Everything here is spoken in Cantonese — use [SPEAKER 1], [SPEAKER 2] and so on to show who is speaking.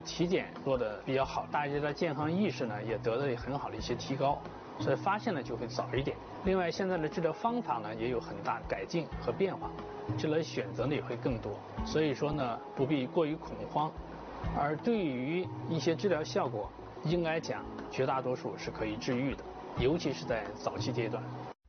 [SPEAKER 1] 体检做得比较好，大家的健康意识呢也得到很好的一些提高，所以发现呢就会早一点。另外，现在的治疗方法呢也有很大改进和变化，治疗选择呢也会更多，所以说呢不必过于恐慌。而对于一些治疗效果，应该讲绝大多数是可以治愈的，尤其是在早期阶段。